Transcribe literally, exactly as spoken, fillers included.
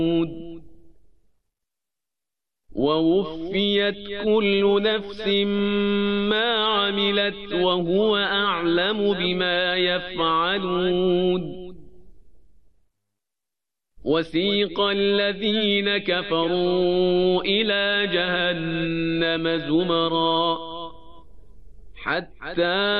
ووفيت كل نفس ما عملت وهو أعلم بما يفعلون. وسيق الذين كفروا إلى جهنم زمرا حتى